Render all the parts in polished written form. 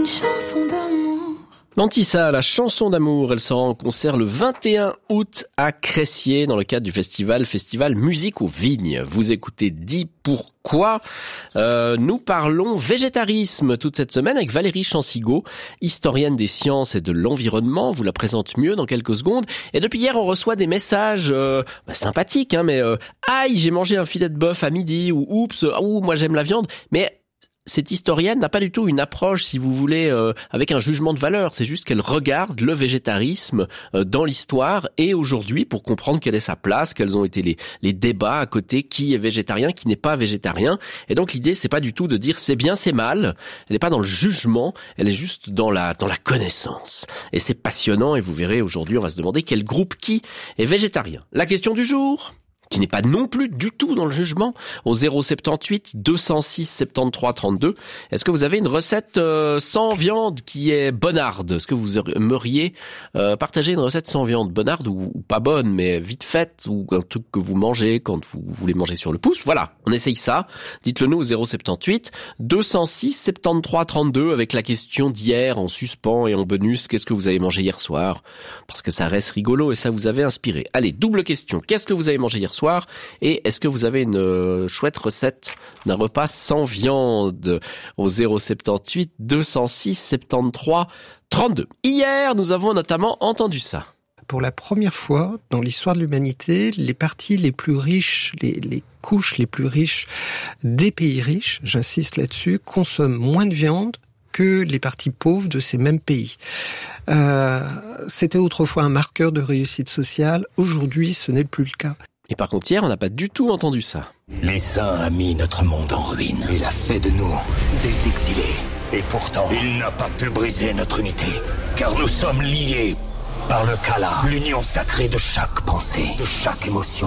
une chanson d'amour. Mantissa, la chanson d'amour, elle sera en concert le 21 août à Cressier dans le cadre du festival Musique aux Vignes. Vous écoutez Dis pourquoi. Nous parlons végétarisme toute cette semaine avec Valérie Chansigaud, historienne des sciences et de l'environnement. Vous la présente mieux dans quelques secondes. Et depuis hier, on reçoit des messages sympathiques, mais aïe, j'ai mangé un filet de bœuf à midi, ou oups, moi j'aime la viande. Mais cette historienne n'a pas du tout une approche, si vous voulez, avec un jugement de valeur. C'est juste qu'elle regarde le végétarisme dans l'histoire et aujourd'hui pour comprendre quelle est sa place, quels ont été les débats à côté, qui est végétarien, qui n'est pas végétarien. Et donc l'idée, c'est pas du tout de dire c'est bien, c'est mal. Elle n'est pas dans le jugement, elle est juste dans la connaissance. Et c'est passionnant et vous verrez aujourd'hui, on va se demander quel groupe qui est végétarien. La question du jour, qui n'est pas non plus du tout dans le jugement, au 078 206 73 32. Est-ce que vous avez une recette sans viande qui est bonarde? Est-ce que vous aimeriez partager une recette sans viande bonarde ou pas bonne, mais vite faite, ou un truc que vous mangez quand vous voulez manger sur le pouce? Voilà, on essaye ça. Dites-le nous au 078 206 73 32 avec la question d'hier en suspens et en bonus. Qu'est-ce que vous avez mangé hier soir? Parce que ça reste rigolo et ça vous avait inspiré. Allez, double question. Qu'est-ce que vous avez mangé hier soir? Et est-ce que vous avez une chouette recette d'un repas sans viande au 078 206 73 32. Hier, nous avons notamment entendu ça. Pour la première fois dans l'histoire de l'humanité, les parties les plus riches, les couches les plus riches des pays riches, j'insiste là-dessus, consomment moins de viande que les parties pauvres de ces mêmes pays. C'était autrefois un marqueur de réussite sociale. Aujourd'hui, ce n'est plus le cas. Et par contre, hier, on n'a pas du tout entendu ça. L'essaim a mis notre monde en ruine. Il a fait de nous des exilés. Et pourtant, il n'a pas pu briser notre unité. Car nous sommes liés par le Kala, l'union sacrée de chaque pensée, de chaque émotion.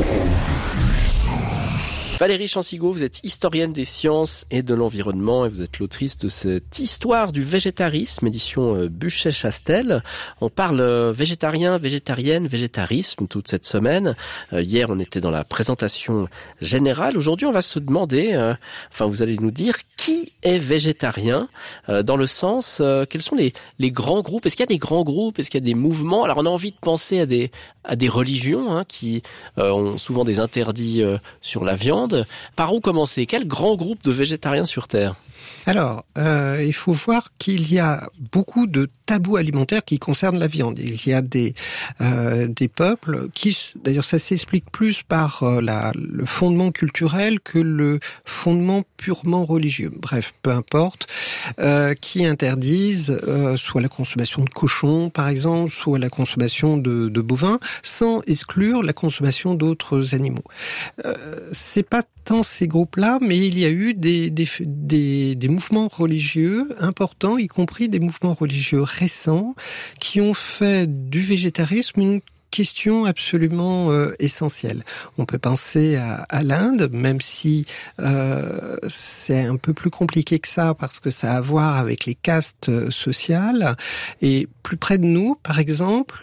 Valérie Chansigaud, vous êtes historienne des sciences et de l'environnement et vous êtes l'autrice de cette histoire du végétarisme, édition Buchet-Chastel. On parle végétarien, végétarienne, végétarisme toute cette semaine. Hier, on était dans la présentation générale. Aujourd'hui, on va se demander, vous allez nous dire qui est végétarien dans le sens, quels sont les grands groupes? Est-ce qu'il y a des grands groupes? Est-ce qu'il y a des mouvements? Alors, on a envie de penser à des religions qui ont souvent des interdits sur la viande. Par où commencer? Quel grand groupe de végétariens sur Terre? Alors, il faut voir qu'il y a beaucoup de tabous alimentaires qui concernent la viande. Il y a des peuples qui, d'ailleurs, ça s'explique plus par le fondement culturel que le fondement purement religieux. Bref, peu importe, qui interdisent soit la consommation de cochons, par exemple, soit la consommation de bovins, sans exclure la consommation d'autres animaux. C'est pas tant ces groupes-là, mais il y a eu des mouvements religieux importants, y compris des mouvements religieux récents, qui ont fait du végétarisme une question absolument essentielle. On peut penser à l'Inde, même si c'est un peu plus compliqué que ça parce que ça a à voir avec les castes sociales. Et plus près de nous, par exemple,